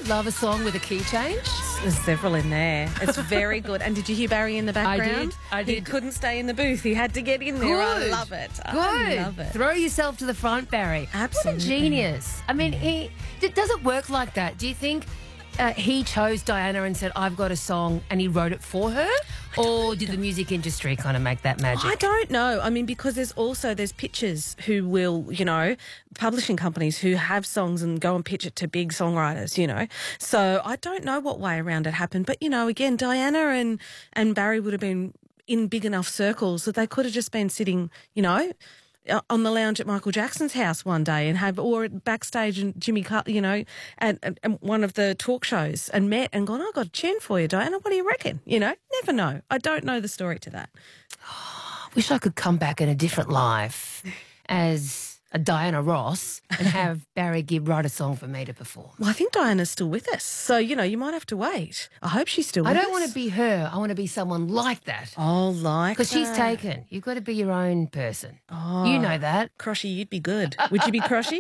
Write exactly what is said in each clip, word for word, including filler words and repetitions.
love a song with a key change? There's several in there. It's very good. And did you hear Barry in the background? I did. I He did. couldn't stay in the booth. He had to get in there. I Good. love it. Good. I love it. Throw yourself to the front, Barry. Absolutely. What a genius. I mean, he d- does it work like that? Do you think uh, he chose Diana and said, I've got a song, and he wrote it for her? Or did the music industry kind of make that magic? I don't know. I mean, because there's also, there's pitchers who will, you know, publishing companies who have songs and go and pitch it to big songwriters, you know. So I don't know what way around it happened. But, you know, again, Diana and, and Barry would have been in big enough circles that they could have just been sitting, you know, on the lounge at Michael Jackson's house one day and have, or backstage and Jimmy, Cut, you know, at, at, at one of the talk shows and met and gone, I got a tune for you, Diana. What do you reckon? You know, never know. I don't know the story to that. Wish I could come back in a different life as a Diana Ross and have Barry Gibb write a song for me to perform. Well, I think Diana's still with us. So, you know, you might have to wait. I hope she's still with I us. don't want to be her. I want to be someone like that. Oh, like Because she's that. taken. You've got to be your own person. Oh. You know that. Croshy, you'd be good. Would you be Croshy?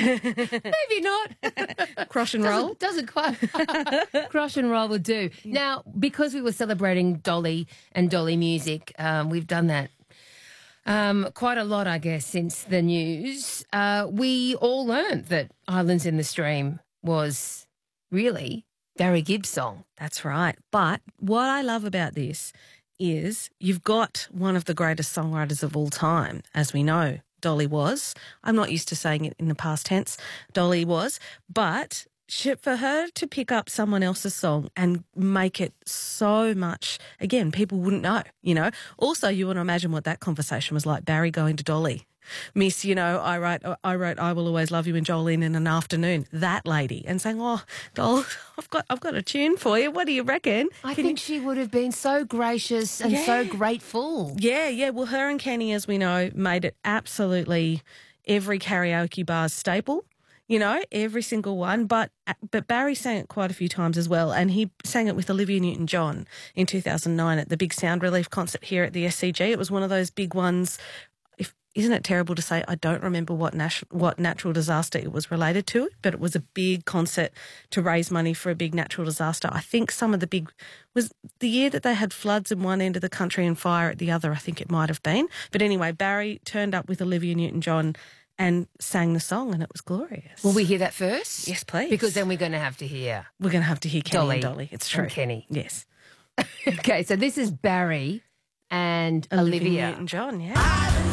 Maybe not. Crush and roll? Doesn't, doesn't quite. Crush and roll would do. Now, because we were celebrating Dolly and Dolly music, um, we've done that um, quite a lot, I guess, since the news. Uh, we all learned that Islands in the Stream was really Barry Gibb's song. That's right. But what I love about this is you've got one of the greatest songwriters of all time, as we know Dolly was. I'm not used to saying it in the past tense. Dolly was. But she, for her to pick up someone else's song and make it so much, again, people wouldn't know, you know. Also, you want to imagine what that conversation was like, Barry going to Dolly. Miss, you know, I wrote, I wrote, I Will Always Love You and Jolene in an afternoon. That lady, and saying, "Oh, Dol, I've got, I've got a tune for you. What do you reckon?" I Can think you... she would have been so gracious and Yeah. so grateful. Yeah, yeah. Well, her and Kenny, as we know, made it absolutely every karaoke bar's staple. You know, every single one. But but Barry sang it quite a few times as well, and he sang it with Olivia Newton-John in two thousand nine at the big Sound Relief concert here at the S C G. It was one of those big ones. If, isn't it terrible to say I don't remember what nas- what natural disaster it was related to, but it was a big concert to raise money for a big natural disaster. I think some of the big was the year that they had floods in one end of the country and fire at the other. I think it might have been. But anyway, Barry turned up with Olivia Newton-John and sang the song, and it was glorious. Will we hear that first? Yes, please. Because then we're going to have to hear We're going to have to hear Kenny Dolly and Dolly. It's true. and Kenny. Yes. Okay, so this is Barry and Olivia Olivia. Newton-John, yeah.